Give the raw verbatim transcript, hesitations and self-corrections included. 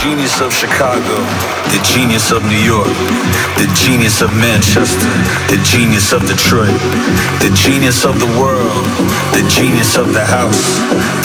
genius of Chicago, the genius of New York, the genius of Manchester, the genius of Detroit, the genius of the world, the genius of the house.